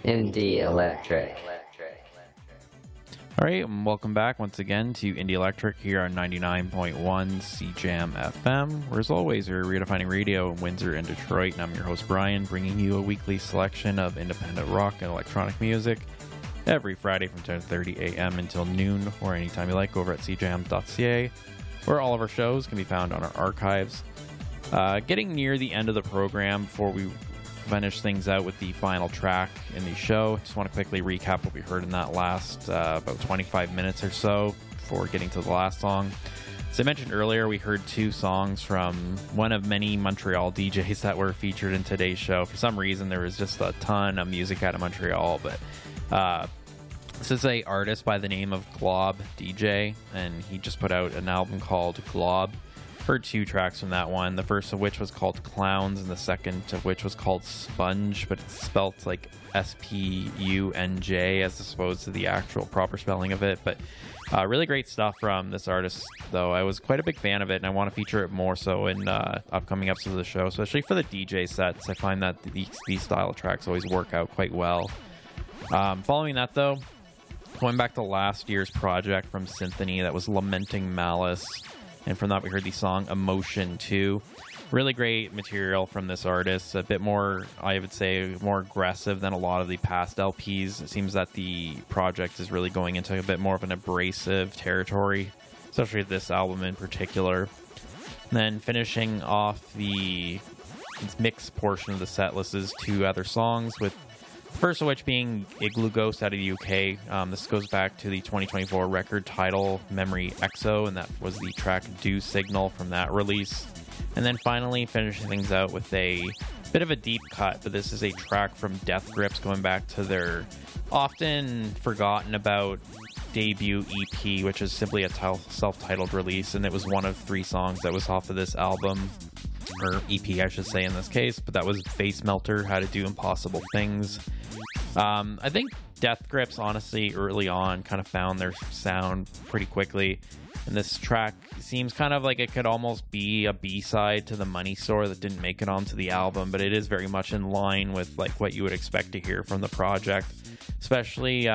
Indie Electric. All right, and welcome back once again to Indie Electric here on 99.1 CJAM FM, where as always, we're redefining radio in Windsor and Detroit, and I'm your host Brian, bringing you a weekly selection of independent rock and electronic music every Friday from 10:30 a.m. until noon, or anytime you like, over at cjam.ca, where all of our shows can be found on our archives. Getting near the end of the program, before we finish things out with the final track in the show, just want to quickly recap what we heard in that last about 25 minutes or so before getting to the last song. As I mentioned earlier, we heard two songs from one of many Montreal DJs that were featured in today's show. For some reason, there was just a ton of music out of Montreal, but this is a artist by the name of Glob DJ, and he just put out an album called Glob. Heard two tracks from that one, the first of which was called Clowns, and the second of which was called Sponge, but it's spelled like S-P-U-N-J as opposed to the actual proper spelling of it. But really great stuff from this artist, though. I was quite a big fan of it, and I want to feature it more so in upcoming episodes of the show, especially for the DJ sets. I find that these style of tracks always work out quite well. Following that, though, going back to last year's project from Symphony that was Lamenting Malice, and from that we heard the song Emotion 2. Really great material from this artist. A bit more, I would say, more aggressive than a lot of the past LPs. It seems that the project is really going into a bit more of an abrasive territory, especially this album in particular. And then finishing off the mixed portion of the set list is two other songs, with the first of which being Igloo Ghost out of the UK. This goes back to the 2024 record title Memory EXO, and that was the track Do Signal from that release. And then finally finishing things out with a bit of a deep cut, but this is a track from Death Grips going back to their often forgotten about debut EP, which is simply a self-titled release, and it was one of three songs that was off of this album, or EP I should say in this case, but that was Face Melter, How to Do Impossible Things. I think Death Grips, honestly, early on kind of found their sound pretty quickly, and this track seems kind of like it could almost be a B-side to the Money Store that didn't make it onto the album, but it is very much in line with like what you would expect to hear from the project, especially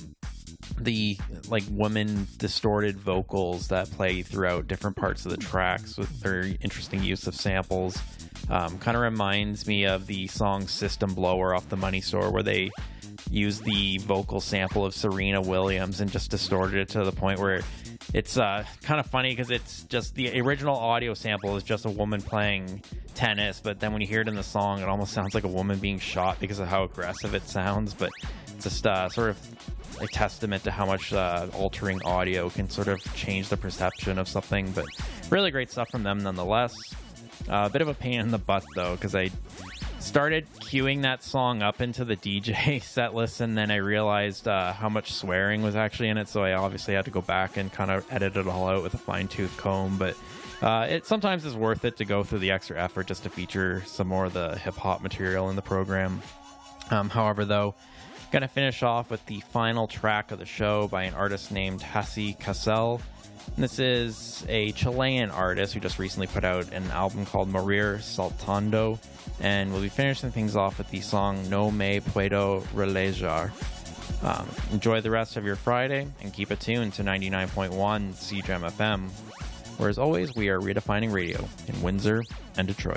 the like woman distorted vocals that play throughout different parts of the tracks with very interesting use of samples. Kind of reminds me of the song System Blower off the Money Store, where they use the vocal sample of Serena Williams and just distorted it to the point where it's kind of funny because it's just the original audio sample is just a woman playing tennis, but then when you hear it in the song, it almost sounds like a woman being shot because of how aggressive it sounds. But it's just sort of a testament to how much altering audio can sort of change the perception of something. But really great stuff from them nonetheless. A bit of a pain in the butt, though, because I started queuing that song up into the DJ set list, and then I realized how much swearing was actually in it, so I obviously had to go back and kind of edit it all out with a fine-tooth comb. But it sometimes is worth it to go through the extra effort just to feature some more of the hip-hop material in the program. However, though, gonna finish off with the final track of the show by an artist named Hassi Cassel. This is a Chilean artist who just recently put out an album called Morir Saltando, and we'll be finishing things off with the song No Me Puedo Relajar. Enjoy the rest of your Friday, and keep it tuned to 99.1 CJAM FM, where as always we are redefining radio in Windsor and Detroit.